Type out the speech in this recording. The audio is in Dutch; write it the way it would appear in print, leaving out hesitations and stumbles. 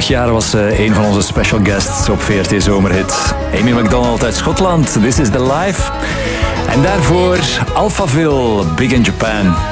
Vorig jaar was ze een van onze special guests op VRT Zomerhit. Amy McDonald uit Schotland, This is the Life. En daarvoor Alphaville, Big in Japan.